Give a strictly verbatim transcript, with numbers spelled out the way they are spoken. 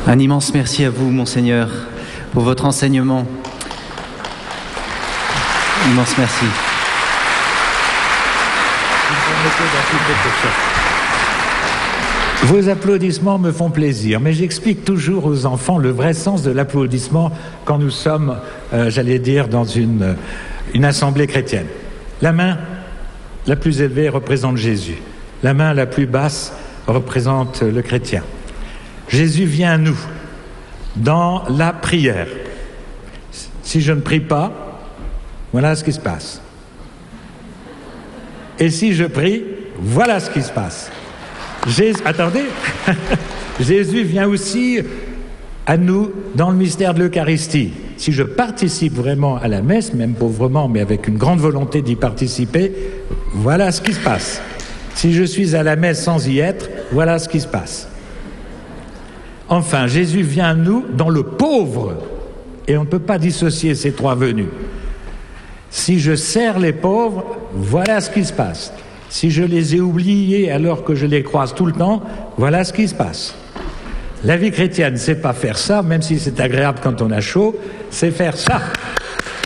Un immense merci à vous, Monseigneur, pour votre enseignement. Immense merci. Vos applaudissements me font plaisir, mais j'explique toujours aux enfants le vrai sens de l'applaudissement quand nous sommes, euh, j'allais dire, dans une, une assemblée chrétienne. La main la plus élevée représente Jésus. La main la plus basse représente le chrétien. Jésus vient à nous dans la prière. Si je ne prie pas, voilà ce qui se passe. Et si je prie, voilà ce qui se passe. Jésus, attendez, Jésus vient aussi à nous dans le mystère de l'Eucharistie. Si je participe vraiment à la messe, même pauvrement, mais avec une grande volonté d'y participer, voilà ce qui se passe. Si je suis à la messe sans y être, voilà ce qui se passe. Enfin, Jésus vient à nous dans le pauvre, et on ne peut pas dissocier ces trois venues. Si je sers les pauvres, voilà ce qui se passe. Si je les ai oubliés alors que je les croise tout le temps, voilà ce qui se passe. La vie chrétienne, c'est pas faire ça, même si c'est agréable quand on a chaud, c'est faire ça.